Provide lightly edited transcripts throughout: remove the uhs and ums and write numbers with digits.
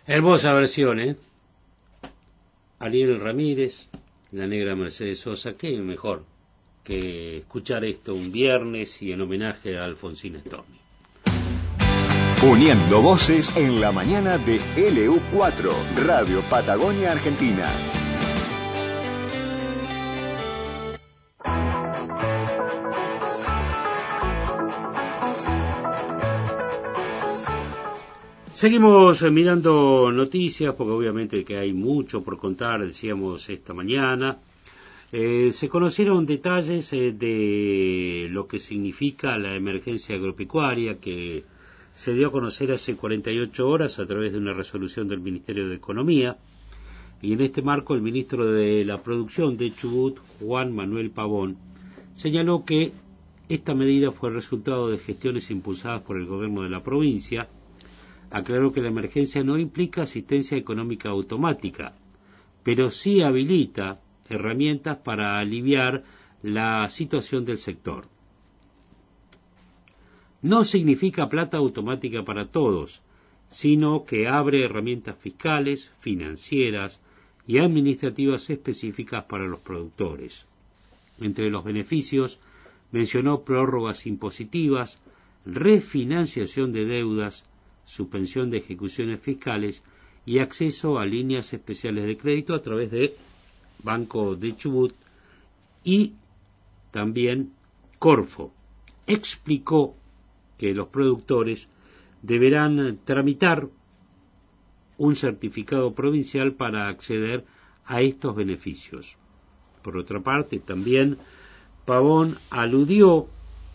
Hermosa versión, ¿eh? Ariel Ramírez, la negra Mercedes Sosa, qué mejor que escuchar esto un viernes y en homenaje a Alfonsina Storni. Uniendo voces en la mañana de LU4, Radio Patagonia Argentina. Seguimos mirando noticias porque obviamente que hay mucho por contar, decíamos esta mañana. Se conocieron detalles de lo que significa la emergencia agropecuaria que se dio a conocer hace 48 horas a través de una resolución del Ministerio de Economía, y en este marco el ministro de la Producción de Chubut, Juan Manuel Pavón, señaló que esta medida fue resultado de gestiones impulsadas por el gobierno de la provincia. Aclaró que la emergencia no implica asistencia económica automática, pero sí habilita herramientas para aliviar la situación del sector. No significa plata automática para todos, sino que abre herramientas fiscales, financieras y administrativas específicas para los productores. Entre los beneficios mencionó prórrogas impositivas, refinanciación de deudas, suspensión de ejecuciones fiscales y acceso a líneas especiales de crédito a través de Banco de Chubut y también Corfo. Explicó que los productores deberán tramitar un certificado provincial para acceder a estos beneficios. Por otra parte, también Pavón aludió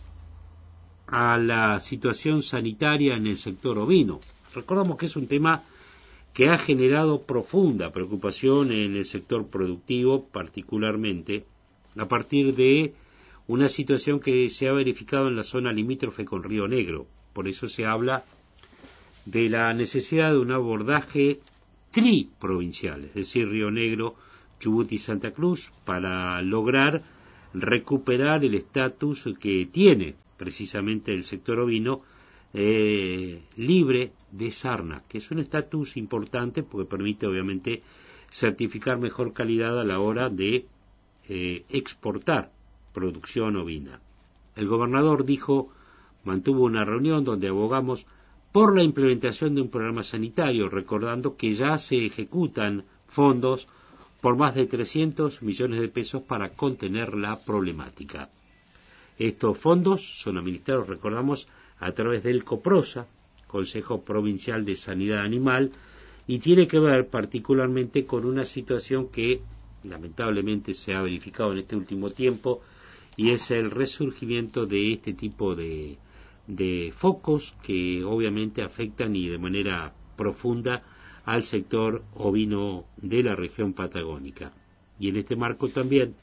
a la situación sanitaria en el sector ovino. Recordamos que es un tema que ha generado profunda preocupación en el sector productivo, particularmente a partir de una situación que se ha verificado en la zona limítrofe con Río Negro. Por eso se habla de la necesidad de un abordaje triprovincial, es decir, Río Negro, Chubut y Santa Cruz, para lograr recuperar el estatus que tiene precisamente el sector ovino libre de sarna, que es un estatus importante porque permite obviamente certificar mejor calidad a la hora de exportar producción ovina. El gobernador mantuvo una reunión donde abogamos por la implementación de un programa sanitario, recordando que ya se ejecutan fondos por más de 300 millones de pesos para contener la problemática. Estos fondos son administrados, recordamos, a través del COPROSA, Consejo Provincial de Sanidad Animal, y tiene que ver particularmente con una situación que lamentablemente se ha verificado en este último tiempo, y es el resurgimiento de este tipo de focos que obviamente afectan y de manera profunda al sector ovino de la región patagónica. Y en este marco también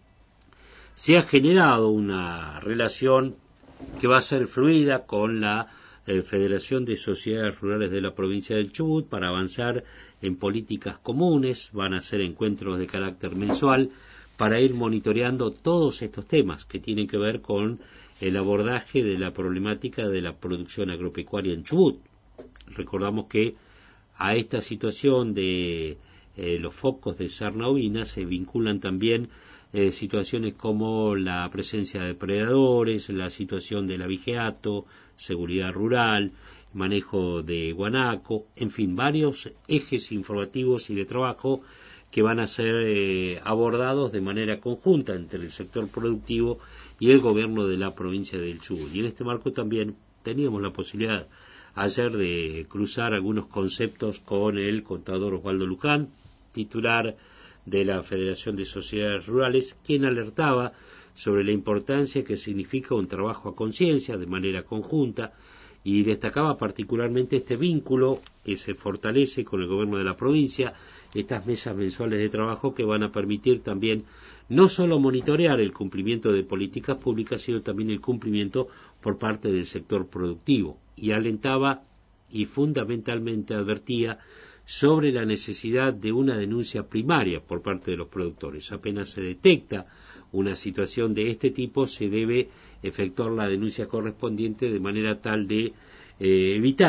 se ha generado una relación que va a ser fluida con la Federación de Sociedades Rurales de la provincia del Chubut para avanzar en políticas comunes. Van a ser encuentros de carácter mensual para ir monitoreando todos estos temas que tienen que ver con el abordaje de la problemática de la producción agropecuaria en Chubut. Recordamos que a esta situación de los focos de sarna ovina se vinculan también situaciones como la presencia de predadores, la situación del abigeato, seguridad rural, manejo de guanaco, en fin, varios ejes informativos y de trabajo que van a ser abordados de manera conjunta entre el sector productivo y el gobierno de la provincia del Chubut. Y en este marco también teníamos la posibilidad ayer de cruzar algunos conceptos con el contador Osvaldo Luján, titular de la Federación de Sociedades Rurales, quien alertaba sobre la importancia que significa un trabajo a conciencia de manera conjunta y destacaba particularmente este vínculo que se fortalece con el gobierno de la provincia, estas mesas mensuales de trabajo que van a permitir también no solo monitorear el cumplimiento de políticas públicas, sino también el cumplimiento por parte del sector productivo. Y alentaba y fundamentalmente advertía sobre la necesidad de una denuncia primaria por parte de los productores. Apenas se detecta una situación de este tipo, se debe efectuar la denuncia correspondiente de manera tal de evitar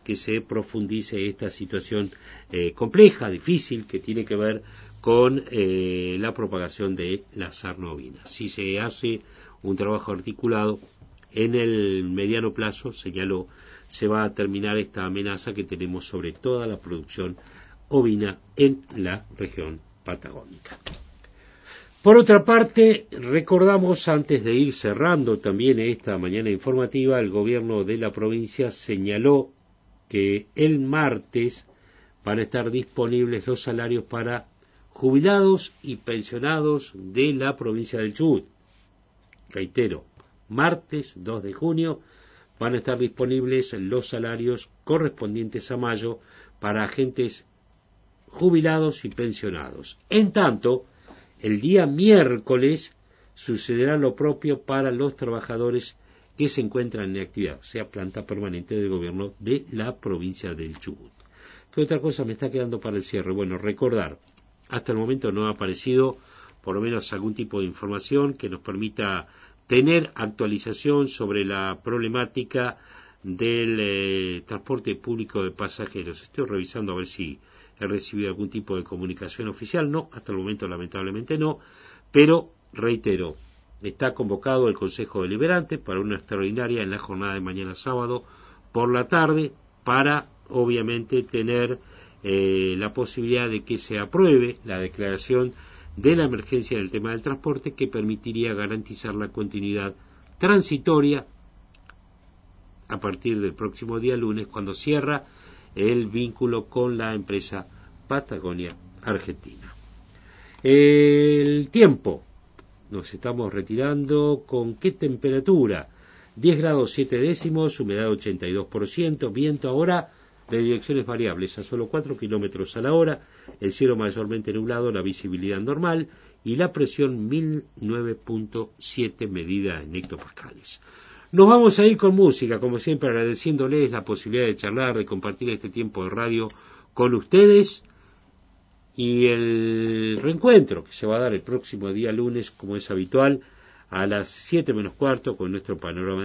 que se profundice esta situación compleja, difícil, que tiene que ver con la propagación de la sarna ovina. Si se hace un trabajo articulado, en el mediano plazo, señaló, se va a terminar esta amenaza que tenemos sobre toda la producción ovina en la región patagónica. Por otra parte, recordamos, antes de ir cerrando también esta mañana informativa, el gobierno de la provincia señaló que el martes van a estar disponibles los salarios para jubilados y pensionados de la provincia del Chubut. Reitero, martes 2 de junio van a estar disponibles los salarios correspondientes a mayo para agentes jubilados y pensionados. En tanto, el día miércoles sucederá lo propio para los trabajadores que se encuentran en actividad, sea planta permanente del gobierno de la provincia del Chubut. ¿Qué otra cosa me está quedando para el cierre? Bueno, recordar, hasta el momento no ha aparecido por lo menos algún tipo de información que nos permita tener actualización sobre la problemática del transporte público de pasajeros. Estoy revisando a ver si he recibido algún tipo de comunicación oficial. No, hasta el momento lamentablemente no, pero reitero, está convocado el Consejo Deliberante para una extraordinaria en la jornada de mañana sábado por la tarde para obviamente tener la posibilidad de que se apruebe la declaración de la emergencia en el tema del transporte, que permitiría garantizar la continuidad transitoria a partir del próximo día lunes, cuando cierra el vínculo con la empresa Patagonia Argentina. El tiempo, nos estamos retirando. ¿Con qué temperatura? 10 grados 7 décimos, humedad 82%, viento ahora de direcciones variables a solo 4 kilómetros a la hora, el cielo mayormente nublado, la visibilidad normal y la presión 1009.7 medida en hectopascales. Nos vamos a ir con música, como siempre agradeciéndoles la posibilidad de charlar, de compartir este tiempo de radio con ustedes, y el reencuentro que se va a dar el próximo día lunes, como es habitual, a las 7 menos cuarto, con nuestro panorama